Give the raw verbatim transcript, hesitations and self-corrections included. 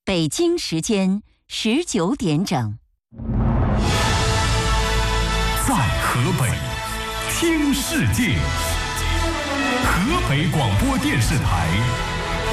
北京时间十九点整。 在河北听世界，河北广播电视台